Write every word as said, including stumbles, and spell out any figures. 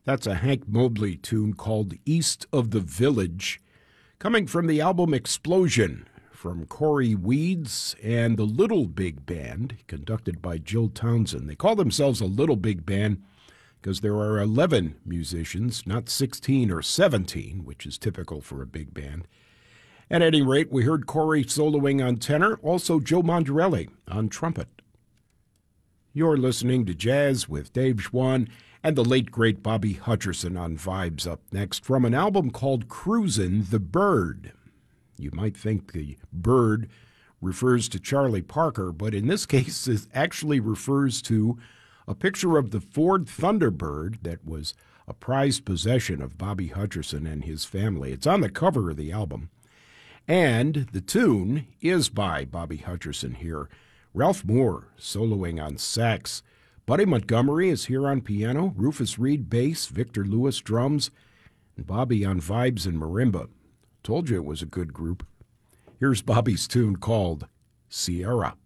That's a Hank Mobley tune called East of the Village, coming from the album Explosion, from Corey Weeds and the Little Big Band, conducted by Jill Townsend. They call themselves a Little Big Band because there are eleven musicians, not sixteen or seventeen, which is typical for a big band. At any rate, we heard Corey soloing on tenor, also Joe Mondarelli on trumpet. You're listening to Jazz with Dave Schwann and the late, great Bobby Hutcherson on Vibes up next from an album called Cruisin' the Bird. You might think the bird refers to Charlie Parker, but in this case it actually refers to a picture of the Ford Thunderbird that was a prized possession of Bobby Hutcherson and his family. It's on the cover of the album. And the tune is by Bobby Hutcherson here. Ralph Moore soloing on sax. Buddy Montgomery is here on piano, Rufus Reed bass, Victor Lewis drums, and Bobby on vibes and marimba. Told you it was a good group. Here's Bobby's tune called Sierra.